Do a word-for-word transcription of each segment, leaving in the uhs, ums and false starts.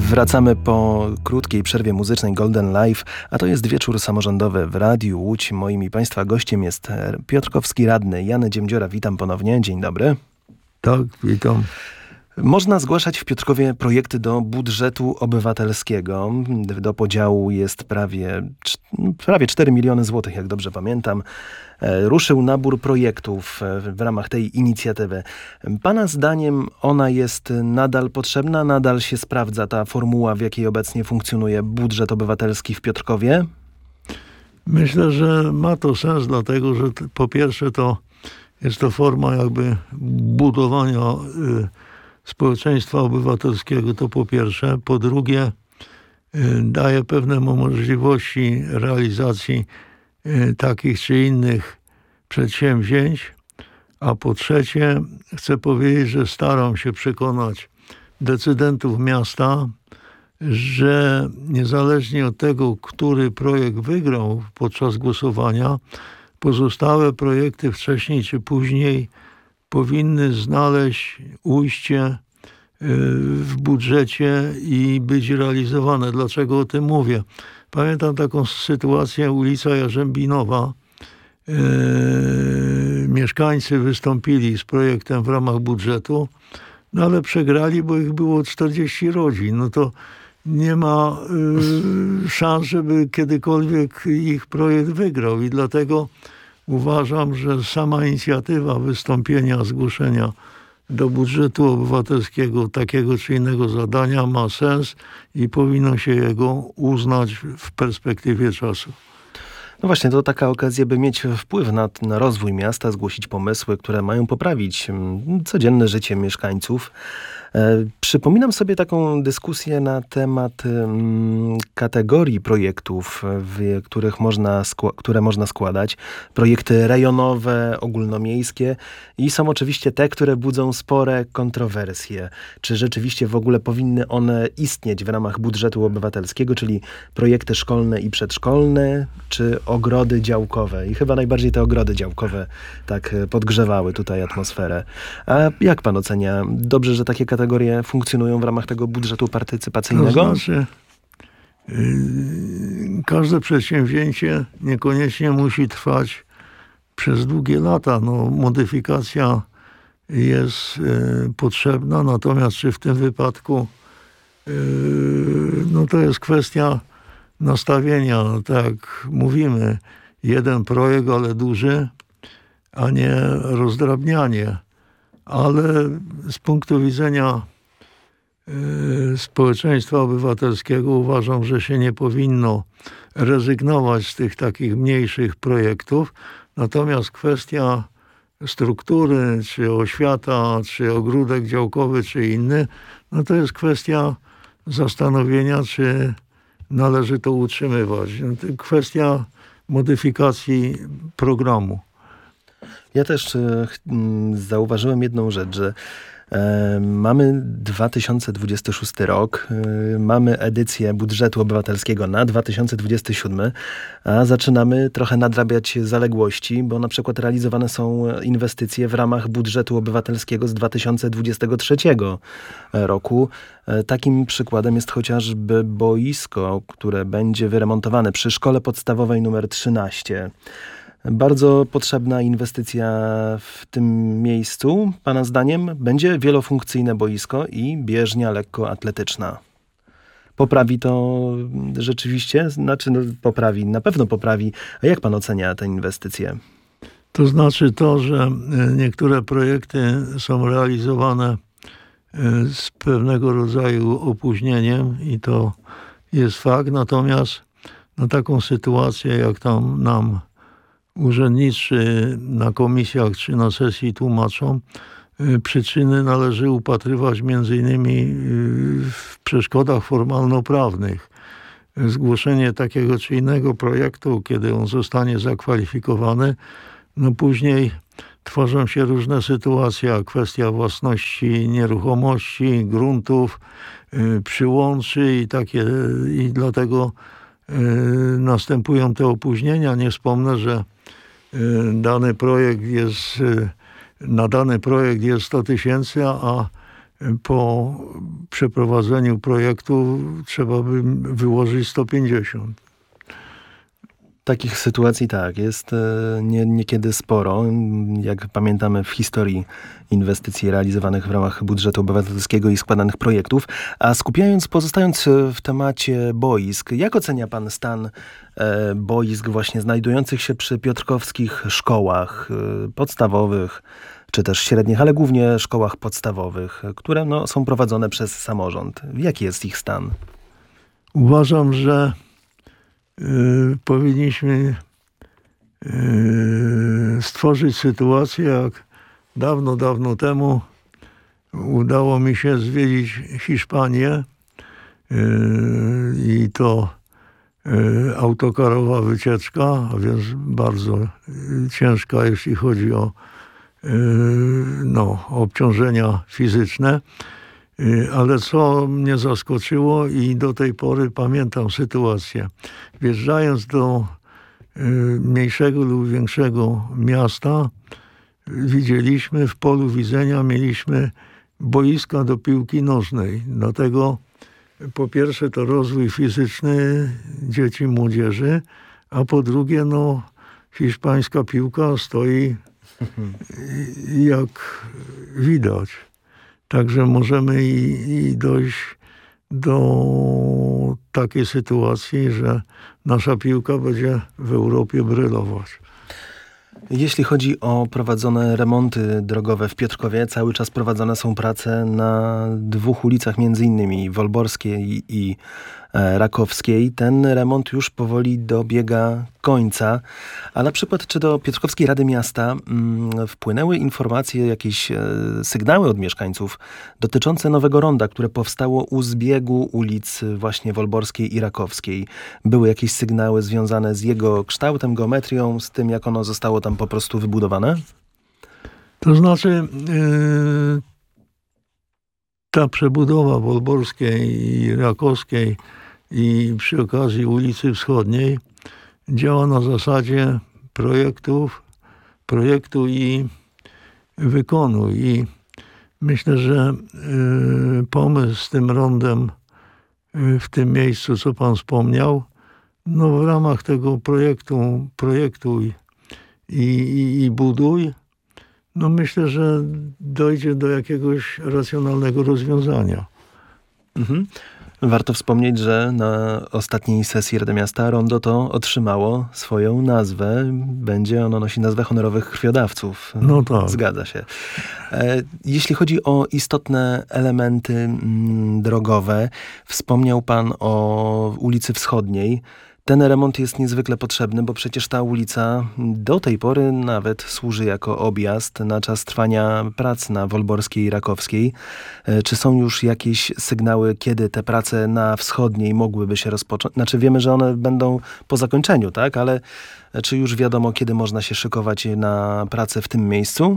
Wracamy po krótkiej przerwie muzycznej Golden Live, a to jest wieczór samorządowy w Radiu Łódź. Moim i Państwa gościem jest piotrkowski radny Jan Dziemdziora. Witam ponownie. Dzień dobry. Tak, witam. Można zgłaszać w Piotrkowie projekty do budżetu obywatelskiego. Do podziału jest prawie, prawie cztery miliony złotych, jak dobrze pamiętam. Ruszył nabór projektów w ramach tej inicjatywy. Pana zdaniem ona jest nadal potrzebna? Nadal się sprawdza ta formuła, w jakiej obecnie funkcjonuje budżet obywatelski w Piotrkowie? Myślę, że ma to sens, dlatego że po pierwsze to jest to forma jakby budowania y, społeczeństwa obywatelskiego, to po pierwsze. Po drugie, y, daje pewne możliwości realizacji y, takich czy innych przedsięwzięć. A po trzecie, chcę powiedzieć, że staram się przekonać decydentów miasta, że niezależnie od tego, który projekt wygrał podczas głosowania, pozostałe projekty wcześniej czy później powinny znaleźć ujście w budżecie i być realizowane. Dlaczego o tym mówię? Pamiętam taką sytuację, ulica Jarzębinowa. Yy, mieszkańcy wystąpili z projektem w ramach budżetu, no ale przegrali, bo ich było czterdzieści rodzin. No to nie ma yy, szans, żeby kiedykolwiek ich projekt wygrał. I dlatego uważam, że sama inicjatywa wystąpienia, zgłoszenia do budżetu obywatelskiego takiego czy innego zadania ma sens i powinno się jego uznać w perspektywie czasu. No właśnie, to taka okazja, by mieć wpływ na, na rozwój miasta, zgłosić pomysły, które mają poprawić codzienne życie mieszkańców. E, przypominam sobie taką dyskusję na temat mm, kategorii projektów, w których można skła- które można składać. Projekty rejonowe, ogólnomiejskie i są oczywiście te, które budzą spore kontrowersje. Czy rzeczywiście w ogóle powinny one istnieć w ramach budżetu obywatelskiego, czyli projekty szkolne i przedszkolne, czy ogrody działkowe? I chyba najbardziej te ogrody działkowe tak podgrzewały tutaj atmosferę. A jak pan ocenia? Dobrze, że takie kategorie funkcjonują w ramach tego budżetu partycypacyjnego? To znaczy, yy, każde przedsięwzięcie niekoniecznie musi trwać przez długie lata. No, modyfikacja jest yy, potrzebna, natomiast czy w tym wypadku yy, no to jest kwestia nastawienia. Tak jak mówimy, jeden projekt, ale duży, a nie rozdrabnianie. Ale z punktu widzenia y, społeczeństwa obywatelskiego uważam, że się nie powinno rezygnować z tych takich mniejszych projektów. Natomiast kwestia struktury, czy oświata, czy ogródek działkowy, czy inny, no to jest kwestia zastanowienia, czy należy to utrzymywać. No to kwestia modyfikacji programu. Ja też e, zauważyłem jedną rzecz, że e, mamy dwa tysiące dwudziesty szósty rok, e, mamy edycję budżetu obywatelskiego na dwa tysiące dwudziesty siódmy, a zaczynamy trochę nadrabiać zaległości, bo na przykład realizowane są inwestycje w ramach budżetu obywatelskiego z dwa tysiące dwudziestego trzeciego roku. E, takim przykładem jest chociażby boisko, które będzie wyremontowane przy szkole podstawowej numer trzynaście. Bardzo potrzebna inwestycja w tym miejscu. Pana zdaniem będzie wielofunkcyjne boisko i bieżnia lekkoatletyczna. Poprawi to rzeczywiście? Znaczy no, poprawi, na pewno poprawi. A jak pan ocenia tę inwestycję? To znaczy to, że niektóre projekty są realizowane z pewnego rodzaju opóźnieniem i to jest fakt. Natomiast na taką sytuację, jak tam nam urzędnicy na komisjach czy na sesji tłumaczą, przyczyny należy upatrywać między innymi w przeszkodach formalno-prawnych. Zgłoszenie takiego czy innego projektu, kiedy on zostanie zakwalifikowany, no później tworzą się różne sytuacje, jak kwestia własności nieruchomości, gruntów, przyłączy i takie, i dlatego następują te opóźnienia. Nie wspomnę, że dany projekt jest, na dany projekt jest sto tysięcy, a po przeprowadzeniu projektu trzeba by wyłożyć sto pięćdziesiąt. Takich sytuacji tak, jest nie, niekiedy sporo. Jak pamiętamy w historii inwestycji realizowanych w ramach budżetu obywatelskiego i składanych projektów. A skupiając, pozostając w temacie boisk, jak ocenia pan stan e, boisk właśnie znajdujących się przy piotrkowskich szkołach e, podstawowych, czy też średnich, ale głównie szkołach podstawowych, które no, są prowadzone przez samorząd? Jaki jest ich stan? Uważam, że y, powinniśmy y, stworzyć sytuację, jak dawno, dawno temu udało mi się zwiedzić Hiszpanię y, i to y, autokarowa wycieczka, a więc bardzo y, ciężka, jeśli chodzi o y, no, obciążenia fizyczne. Ale co mnie zaskoczyło i do tej pory pamiętam sytuację. Wjeżdżając do y, mniejszego lub większego miasta, widzieliśmy w polu widzenia, mieliśmy boiska do piłki nożnej. Dlatego po pierwsze to rozwój fizyczny dzieci, młodzieży, a po drugie no hiszpańska piłka stoi jak widać. Także możemy i, i dojść do takiej sytuacji, że nasza piłka będzie w Europie brylować. Jeśli chodzi o prowadzone remonty drogowe w Piotrkowie, cały czas prowadzone są prace na dwóch ulicach, między innymi Wolborskiej i Rakowskiej. Ten remont już powoli dobiega końca. A na przykład, czy do Piotrkowskiej Rady Miasta mm, wpłynęły informacje, jakieś e, sygnały od mieszkańców dotyczące nowego ronda, które powstało u zbiegu ulic właśnie Wolborskiej i Rakowskiej? Były jakieś sygnały związane z jego kształtem, geometrią, z tym, jak ono zostało tam po prostu wybudowane? To znaczy yy, ta przebudowa Wolborskiej i Rakowskiej i przy okazji ulicy Wschodniej działa na zasadzie projektów, projektu i wykonuj. I myślę, że y, pomysł z tym rondem y, w tym miejscu, co pan wspomniał, no w ramach tego projektu projektuj i, i, i buduj, no myślę, że dojdzie do jakiegoś racjonalnego rozwiązania. Mhm. Warto wspomnieć, że na ostatniej sesji Rady Miasta rondo to otrzymało swoją nazwę. Będzie ono nosić nazwę honorowych krwiodawców. No tak. Zgadza się. Jeśli chodzi o istotne elementy mm, drogowe, wspomniał pan o ulicy Wschodniej. Ten remont jest niezwykle potrzebny, bo przecież ta ulica do tej pory nawet służy jako objazd na czas trwania prac na Wolborskiej i Rakowskiej. Czy są już jakieś sygnały, kiedy te prace na Wschodniej mogłyby się rozpocząć? Znaczy wiemy, że one będą po zakończeniu, tak? Ale czy już wiadomo, kiedy można się szykować na pracę w tym miejscu?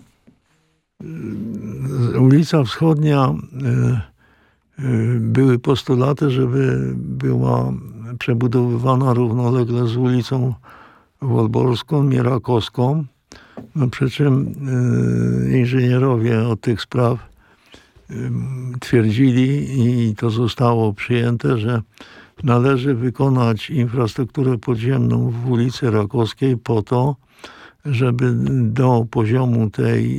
Ulica Wschodnia... Y- Były postulaty, żeby była przebudowywana równolegle z ulicą Wolborską i Rakowską. No przy czym y, inżynierowie od tych spraw y, twierdzili i to zostało przyjęte, że należy wykonać infrastrukturę podziemną w ulicy Rakowskiej po to, żeby do poziomu tej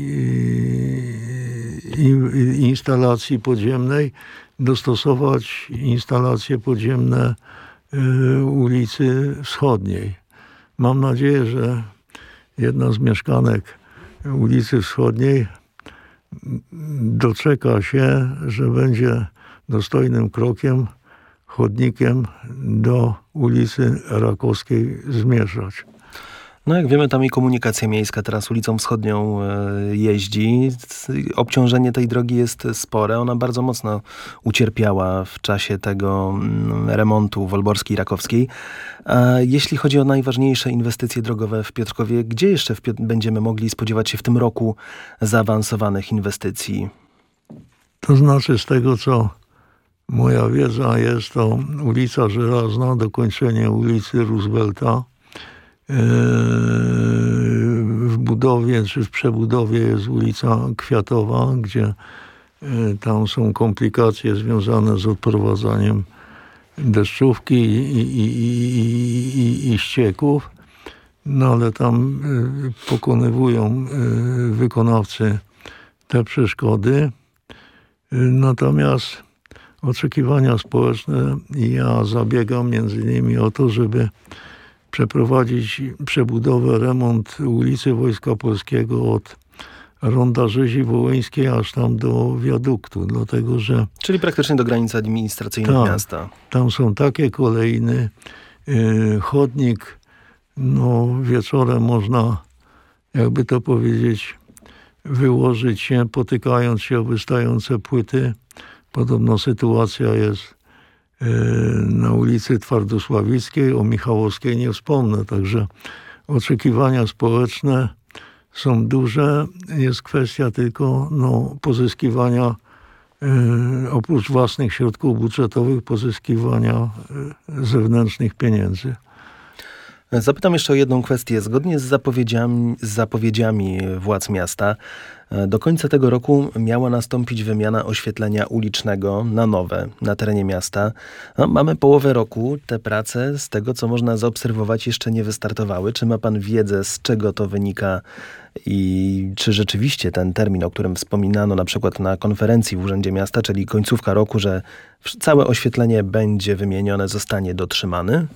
y, instalacji podziemnej dostosować instalacje podziemne y, ulicy Wschodniej. Mam nadzieję, że jedna z mieszkanek ulicy Wschodniej doczeka się, że będzie dostojnym krokiem, chodnikiem do ulicy Rakowskiej zmierzać. No jak wiemy, tam i komunikacja miejska teraz ulicą Wschodnią jeździ. Obciążenie tej drogi jest spore. Ona bardzo mocno ucierpiała w czasie tego remontu Wolborskiej i Rakowskiej. A jeśli chodzi o najważniejsze inwestycje drogowe w Piotrkowie, gdzie jeszcze w Piotr- będziemy mogli spodziewać się w tym roku zaawansowanych inwestycji? To znaczy z tego, co moja wiedza jest, to ulica Żelazna, dokończenie ulicy Roosevelta. W budowie czy w przebudowie jest ulica Kwiatowa, gdzie Tam są komplikacje związane z odprowadzaniem deszczówki i, i, i, i, i ścieków. No ale tam pokonywują wykonawcy te przeszkody. Natomiast oczekiwania społeczne, ja zabiegam między innymi o to, żeby przeprowadzić przebudowę, remont ulicy Wojska Polskiego od Ronda Rzezi Wołyńskiej aż tam do wiaduktu, dlatego że... Czyli praktycznie do granicy administracyjnej tak, miasta. Tam są takie kolejny, yy, chodnik, no wieczorem można, jakby to powiedzieć, wyłożyć się, potykając się o wystające płyty. Podobna sytuacja jest yy, na ulicy Twardosławickiej, o Michałowskiej nie wspomnę, także oczekiwania społeczne są duże. Jest kwestia tylko no, pozyskiwania, y, oprócz własnych środków budżetowych, pozyskiwania y, zewnętrznych pieniędzy. Zapytam jeszcze o jedną kwestię. Zgodnie z zapowiedziami, z zapowiedziami władz miasta, do końca tego roku miała nastąpić wymiana oświetlenia ulicznego na nowe na terenie miasta. No, mamy połowę roku. Te prace, z tego co można zaobserwować, jeszcze nie wystartowały. Czy ma pan wiedzę, z czego to wynika i czy rzeczywiście ten termin, o którym wspominano na przykład na konferencji w Urzędzie Miasta, czyli końcówka roku, że całe oświetlenie będzie wymienione, zostanie dotrzymany?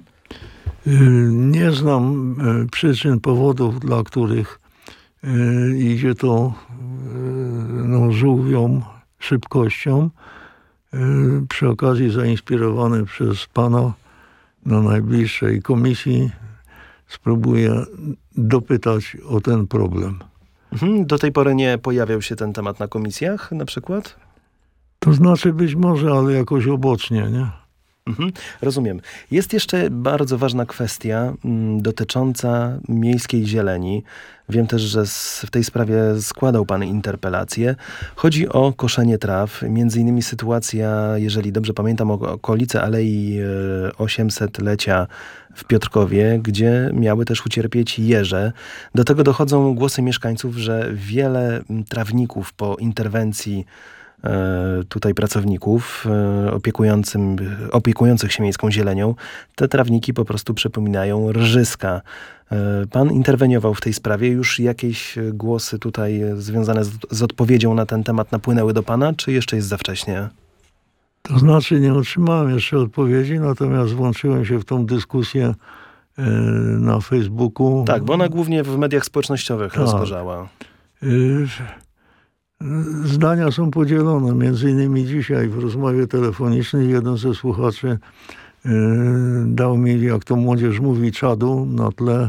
Nie znam przyczyn, powodów, dla których idzie to no, żółwią szybkością. Przy okazji zainspirowany przez pana na najbliższej komisji spróbuję dopytać o ten problem. Do tej pory nie pojawiał się ten temat na komisjach na przykład? To znaczy być może, ale jakoś obocznie, nie? Mhm, rozumiem. Jest jeszcze bardzo ważna kwestia m, dotycząca miejskiej zieleni. Wiem też, że z, w tej sprawie składał pan interpelację. Chodzi o koszenie traw. Między innymi sytuacja, jeżeli dobrze pamiętam, o okolice Alei e, osiemsetlecia w Piotrkowie, gdzie miały też ucierpieć jeże. Do tego dochodzą głosy mieszkańców, że wiele trawników po interwencji tutaj pracowników opiekującym, opiekujących się miejską zielenią, te trawniki po prostu przypominają rżyska. Pan interweniował w tej sprawie. Już jakieś głosy tutaj związane z, z odpowiedzią na ten temat napłynęły do pana, czy jeszcze jest za wcześnie? To znaczy nie otrzymałem jeszcze odpowiedzi, natomiast włączyłem się w tą dyskusję e, na Facebooku. Tak, bo ona głównie w mediach społecznościowych tak. rozgorzała. E, Zdania są podzielone. Między innymi dzisiaj w rozmowie telefonicznej jeden ze słuchaczy yy, dał mi, jak to młodzież mówi, czadu na tle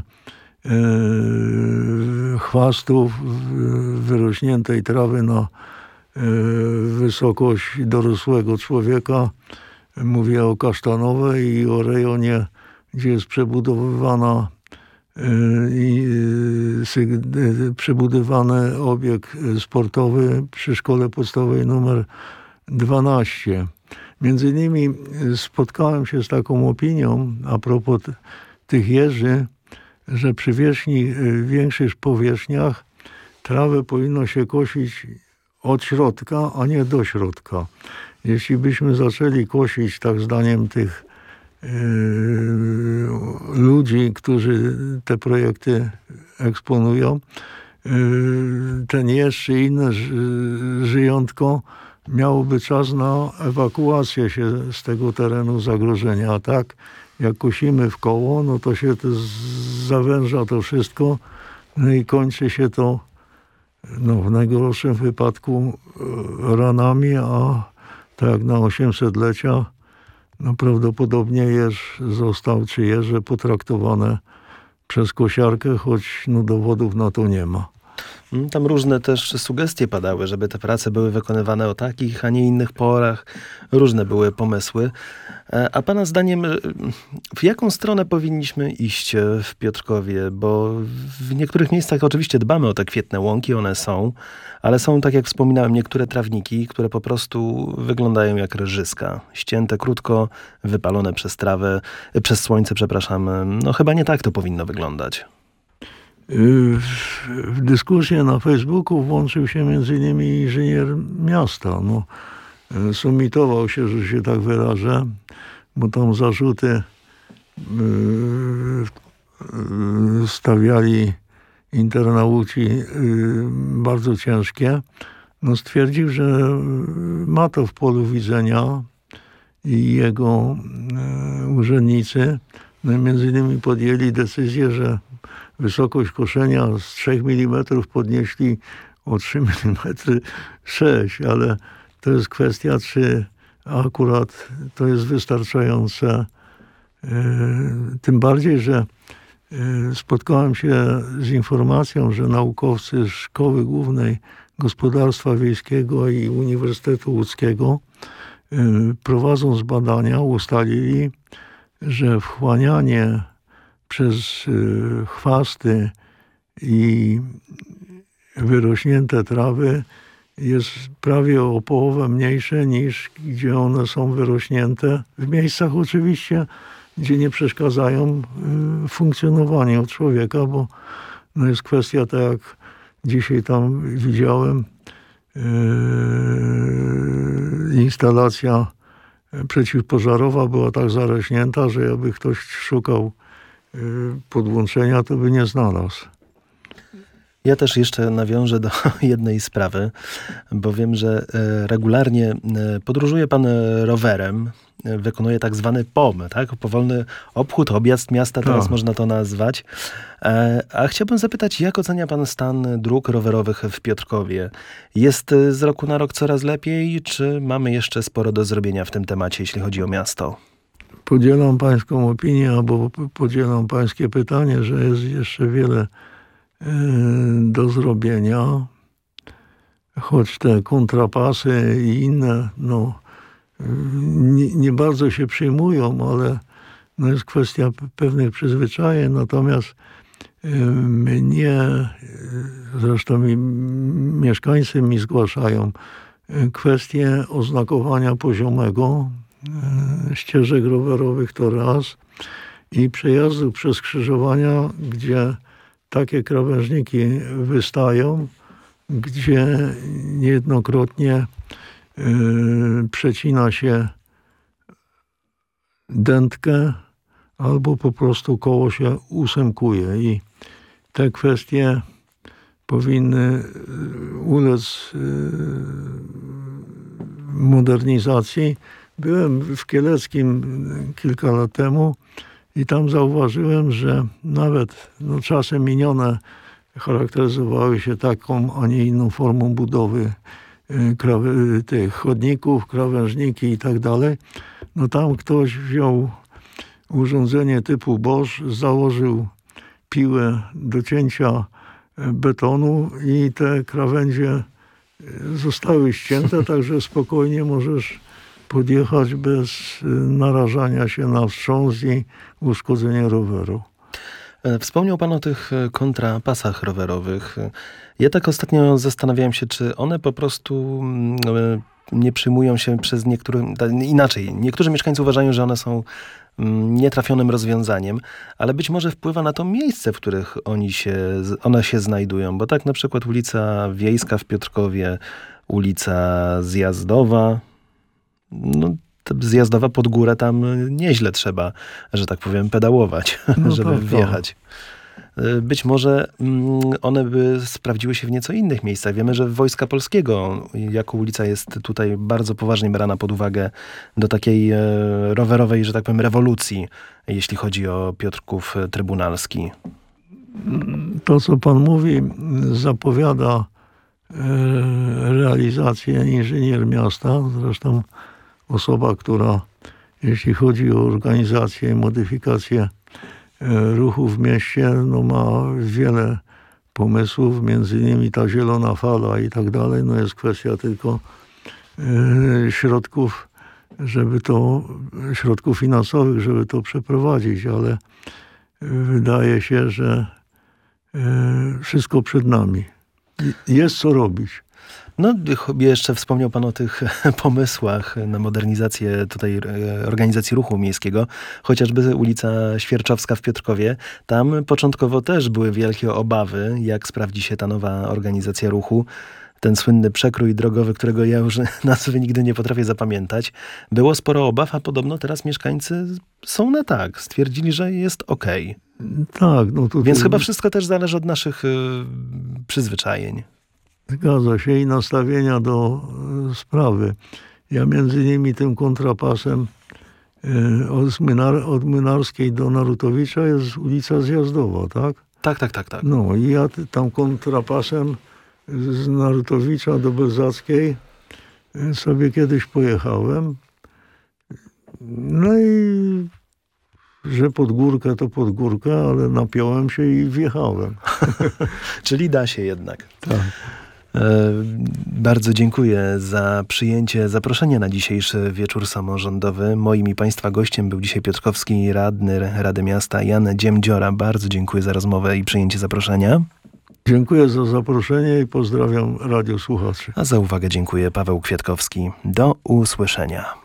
yy, chwastów, yy, wyrośniętej trawy na yy, wysokość dorosłego człowieka. Mówię o Kasztanowej i o rejonie, gdzie jest przebudowywana i przebudowany obiekt sportowy przy szkole podstawowej numer dwanaście. Między innymi spotkałem się z taką opinią a propos tych jeży, że przy wierzchni, większych powierzchniach trawę powinno się kosić od środka, a nie do środka. Jeśli byśmy zaczęli kosić, tak zdaniem tych ludzi, którzy te projekty eksponują, ten jeż czy inne żyjątko miałoby czas na ewakuację się z tego terenu zagrożenia. A tak, jak kosimy w koło, no to się to zawęża to wszystko, no i kończy się to no, w najgorszym wypadku ranami, a tak jak na osiemsetlecia no prawdopodobnie jeż został, czy jeże potraktowane przez kosiarkę, choć no dowodów na to nie ma. Tam różne też sugestie padały, żeby te prace były wykonywane o takich, a nie innych porach. Różne były pomysły. A pana zdaniem, w jaką stronę powinniśmy iść w Piotrkowie? Bo w niektórych miejscach oczywiście dbamy o te kwietne łąki, one są, ale są, tak jak wspominałem, niektóre trawniki, które po prostu wyglądają jak rżyska. Ścięte krótko, wypalone przez trawę, przez słońce, przepraszam. No chyba nie tak to powinno wyglądać. W, w dyskusję na Facebooku włączył się między innymi inżynier miasta. No, sumitował się, że się tak wyrażę, bo tam zarzuty yy, stawiali internauci yy, bardzo ciężkie. No, stwierdził, że ma to w polu widzenia i jego yy, urzędnicy no, między innymi podjęli decyzję, że wysokość koszenia z trzech milimetrów podnieśli o trzy milimetry sześć, ale to jest kwestia, czy akurat to jest wystarczające. Tym bardziej, że spotkałem się z informacją, że naukowcy Szkoły Głównej Gospodarstwa Wiejskiego i Uniwersytetu Łódzkiego, prowadząc badania, ustalili, że wchłanianie przez chwasty i wyrośnięte trawy jest prawie o połowę mniejsze niż gdzie one są wyrośnięte. W miejscach oczywiście, gdzie nie przeszkadzają funkcjonowaniu człowieka, bo no jest kwestia, tak jak dzisiaj tam widziałem, yy, instalacja przeciwpożarowa była tak zarośnięta, że jakby ktoś szukał podłączenia, to by nie znalazł. Ja też jeszcze nawiążę do jednej sprawy, bo wiem, że regularnie podróżuje pan rowerem, wykonuje tak zwany P O M, tak? Powolny obchód, objazd miasta, teraz tak. można to nazwać. A chciałbym zapytać, jak ocenia pan stan dróg rowerowych w Piotrkowie? Jest z roku na rok coraz lepiej, czy mamy jeszcze sporo do zrobienia w tym temacie, jeśli chodzi o miasto? Podzielam pańską opinię, albo podzielam pańskie pytanie, że jest jeszcze wiele do zrobienia, choć te kontrapasy i inne no, nie, nie bardzo się przyjmują, ale no jest kwestia pewnych przyzwyczajeń, natomiast mnie, zresztą i mieszkańcy mi zgłaszają kwestię oznakowania poziomego ścieżek rowerowych to raz i przejazdu przez skrzyżowania, gdzie takie krawężniki wystają, gdzie niejednokrotnie yy, przecina się dętkę albo po prostu koło się ósemkuje i te kwestie powinny ulec yy, modernizacji. Byłem w Kieleckim kilka lat temu i tam zauważyłem, że nawet no, czasy minione charakteryzowały się taką, a nie inną formą budowy krawy, tych chodników, krawężniki i tak dalej. No tam ktoś wziął urządzenie typu Bosch, założył piłę do cięcia betonu i te krawędzie zostały ścięte, także spokojnie możesz podjechać bez narażania się na wstrząs i uszkodzenie roweru. Wspomniał pan o tych kontrapasach rowerowych. Ja tak ostatnio zastanawiałem się, czy one po prostu nie przyjmują się przez niektórych... Inaczej, niektórzy mieszkańcy uważają, że one są nietrafionym rozwiązaniem, ale być może wpływa na to miejsce, w których oni się, one się znajdują. Bo tak na przykład ulica Wiejska w Piotrkowie, ulica Zjazdowa, no, zjazdowa pod górę tam nieźle trzeba, że tak powiem, pedałować, no żeby tak, wjechać. Być może one by sprawdziły się w nieco innych miejscach. Wiemy, że Wojska Polskiego jako ulica jest tutaj bardzo poważnie brana pod uwagę do takiej rowerowej, że tak powiem, rewolucji, jeśli chodzi o Piotrków Trybunalski. To, co pan mówi, zapowiada realizację inżynier miasta, zresztą osoba, która jeśli chodzi o organizację i modyfikację ruchu w mieście, no ma wiele pomysłów, między innymi ta zielona fala i tak dalej. No jest kwestia tylko środków, żeby to, środków finansowych, żeby to przeprowadzić, ale wydaje się, że wszystko przed nami. Jest co robić. No, ch- jeszcze wspomniał pan o tych pomysłach na modernizację tutaj e, organizacji ruchu miejskiego. Chociażby ulica Świerczowska w Piotrkowie. Tam początkowo też były wielkie obawy, jak sprawdzi się ta nowa organizacja ruchu. Ten słynny przekrój drogowy, którego ja już nazwy nigdy nie potrafię zapamiętać. Było sporo obaw, a podobno teraz mieszkańcy są na tak. Stwierdzili, że jest okej. Tak, no to Więc chyba wszystko też zależy od naszych y, przyzwyczajeń. zgadza się i nastawienia do e, sprawy. Ja między innymi tym kontrapasem e, od, Młynar, od Młynarskiej do Narutowicza jest ulica Zjazdowa, tak? Tak, tak, tak, tak. No i ja t- tam kontrapasem z Narutowicza do Bełzackiej e, sobie kiedyś pojechałem. No i że pod górkę to pod górkę, ale napiąłem się i wjechałem. Czyli da się jednak. Tak. E, Bardzo dziękuję za przyjęcie zaproszenia na dzisiejszy wieczór samorządowy. Moim i państwa gościem był dzisiaj piotrkowski radny Rady Miasta Jan Dziemdziora. Bardzo dziękuję za rozmowę i przyjęcie zaproszenia. Dziękuję za zaproszenie i pozdrawiam radiosłuchaczy. A za uwagę dziękuję Paweł Kwiatkowski. Do usłyszenia.